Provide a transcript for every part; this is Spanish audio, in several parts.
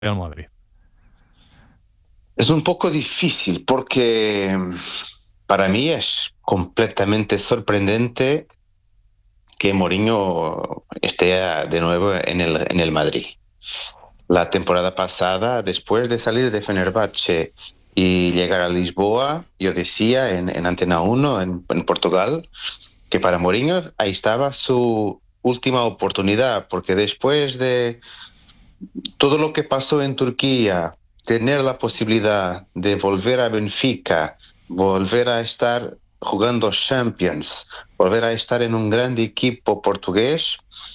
Real Madrid. Es un poco difícil porque para mí es completamente sorprendente que Mourinho esté de nuevo en el Madrid. La temporada pasada, después de salir de Fenerbahce y llegar a Lisboa, yo decía en Antena 1, en Portugal, que para Mourinho ahí estaba su última oportunidad, porque después de todo lo que pasó en Turquía, tener la posibilidad de volver a Benfica, volver a estar jugando Champions, volver a estar en un gran equipo portugués,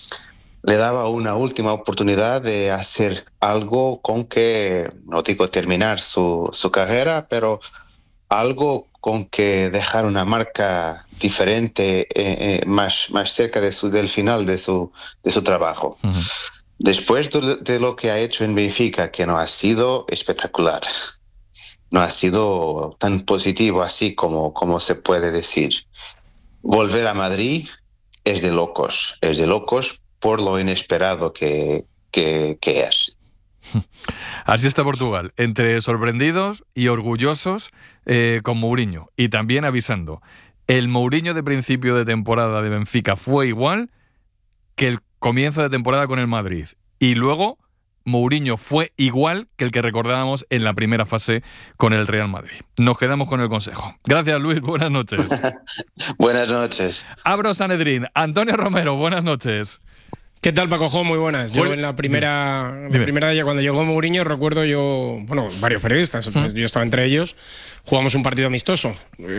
le daba una última oportunidad de hacer algo con que, no digo terminar su carrera, pero algo con que dejar una marca diferente, más cerca del final de su trabajo. Uh-huh. Después de lo que ha hecho en Benfica, que no ha sido espectacular, no ha sido tan positivo así como se puede decir. Volver a Madrid es de locos por lo inesperado que es. Así está Portugal, entre sorprendidos y orgullosos con Mourinho, y también avisando, el Mourinho de principio de temporada de Benfica fue igual que el comienzo de temporada con el Madrid, y luego Mourinho fue igual que el que recordábamos en la primera fase con el Real Madrid. Nos quedamos con el consejo. Gracias, Luis, buenas noches. Buenas noches. Abro Sanedrín, Antonio Romero, buenas noches. ¿Qué tal, Paco? Muy buenas. Yo en la primera de ella, cuando llegó Mourinho, recuerdo varios periodistas, yo estaba entre ellos, jugamos un partido amistoso,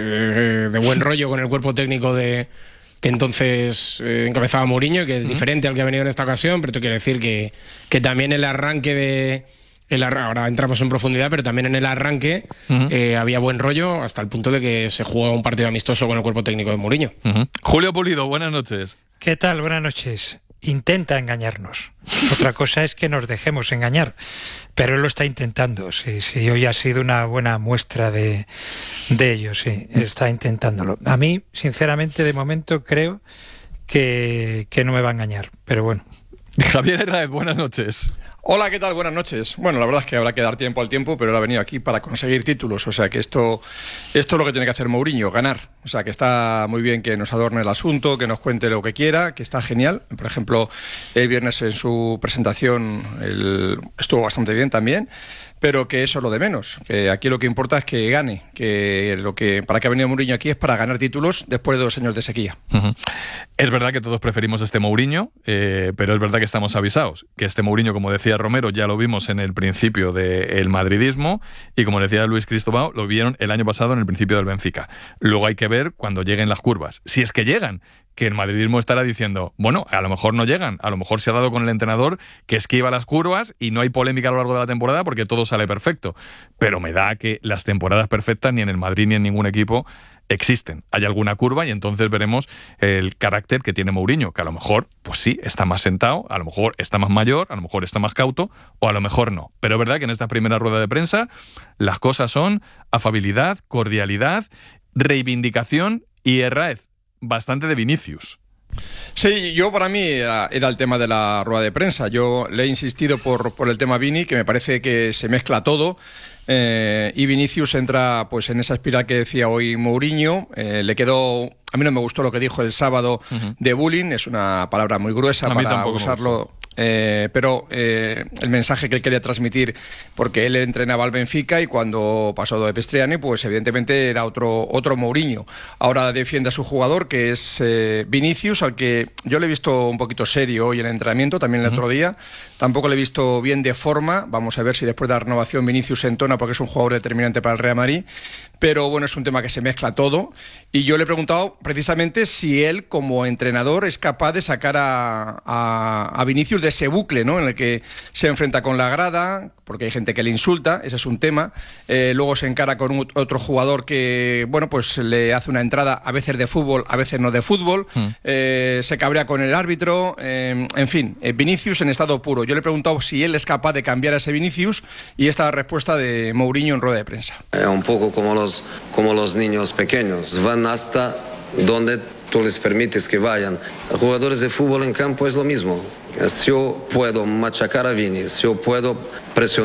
de buen rollo con el cuerpo técnico que entonces encabezaba Mourinho, que es diferente al que ha venido en esta ocasión, pero esto quiere decir que también el arranque ahora entramos en profundidad, pero también en el arranque había buen rollo hasta el punto de que se jugó un partido amistoso con el cuerpo técnico de Mourinho. Julio Pulido, buenas noches. ¿Qué tal? Buenas noches. Intenta engañarnos. Otra cosa es que nos dejemos engañar, pero él lo está intentando. Sí, hoy ha sido una buena muestra de ello, sí, está intentándolo. A mí, sinceramente, de momento creo que no me va a engañar, pero bueno. Javier Hernández, buenas noches. Hola, ¿qué tal? Buenas noches. Bueno, la verdad es que habrá que dar tiempo al tiempo, pero él ha venido aquí para conseguir títulos. O sea que esto es lo que tiene que hacer Mourinho, ganar. O sea que está muy bien que nos adorne el asunto, que nos cuente lo que quiera, que está genial. Por ejemplo, el viernes en su presentación estuvo bastante bien también. Pero que eso es lo de menos, que aquí lo que importa es que gane, para que ha venido Mourinho aquí es para ganar títulos después de 2 años de sequía. Es verdad que todos preferimos este Mourinho, pero es verdad que estamos avisados, que este Mourinho, como decía Romero, ya lo vimos en el principio del madridismo, y como decía Luis Cristóbal, lo vieron el año pasado en el principio del Benfica. Luego hay que ver cuando lleguen las curvas, si es que llegan, que el madridismo estará diciendo, bueno, a lo mejor no llegan, a lo mejor se ha dado con el entrenador que esquiva las curvas y no hay polémica a lo largo de la temporada porque todo sale perfecto. Pero me da que las temporadas perfectas ni en el Madrid ni en ningún equipo existen. Hay alguna curva y entonces veremos el carácter que tiene Mourinho, que a lo mejor, pues sí, está más sentado, a lo mejor está más mayor, a lo mejor está más cauto, o a lo mejor no. Pero es verdad que en esta primera rueda de prensa las cosas son afabilidad, cordialidad, reivindicación y Herráez, bastante de Vinicius. Sí, para mí era el tema de la rueda de prensa. Yo le he insistido por el tema Vini, que me parece que se mezcla todo. Y Vinicius entra pues en esa espiral que decía hoy Mourinho. A mí no me gustó lo que dijo el sábado de bullying, es una palabra muy gruesa para usarlo. Pero el mensaje que él quería transmitir, porque él entrenaba al Benfica y cuando pasó de Pestriani, pues evidentemente era otro Mourinho. Ahora defiende a su jugador, que es Vinicius, al que yo le he visto un poquito serio hoy en el entrenamiento, también el otro día. Tampoco le he visto bien de forma. Vamos a ver si después de la renovación Vinicius se entona, porque es un jugador determinante para el Real Madrid. Pero bueno, es un tema que se mezcla todo. Y yo le he preguntado precisamente si él, como entrenador, es capaz de sacar a Vinicius de ese bucle, ¿no?, en el que se enfrenta con la grada, porque hay gente que le insulta, ese es un tema. Luego se encara con otro jugador que, bueno, pues le hace una entrada a veces de fútbol, a veces no de fútbol. Se cabrea con el árbitro. En fin, Vinicius en estado puro. Yo le he preguntado si él es capaz de cambiar a ese Vinicius, y esta es la respuesta de Mourinho en rueda de prensa. Un poco como los niños pequeños, van hasta donde tú les permites que vayan. Jugadores de fútbol en campo es lo mismo. Si yo puedo machacar a Vini, si yo puedo presionar